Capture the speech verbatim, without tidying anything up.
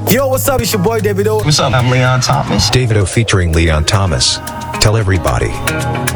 Yo, what's up? It's your boy Davido. What's up? I'm Leon Thomas. Davido featuring Leon Thomas. Tell everybody.